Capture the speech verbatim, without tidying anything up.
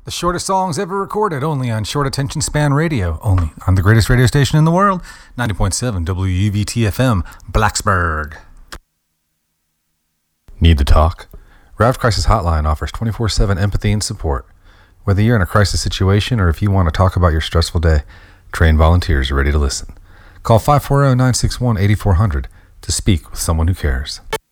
The shortest songs ever recorded, only on Short Attention Span Radio, only on the greatest radio station in the world, ninety point seven W U V T F M, Blacksburg. Need to talk? Rav Crisis Hotline offers twenty-four seven empathy and support. Whether you're in a crisis situation or if you want to talk about your stressful day, trained volunteers are ready to listen. Call five four zero, nine six one, eight four zero zero to speak with someone who cares.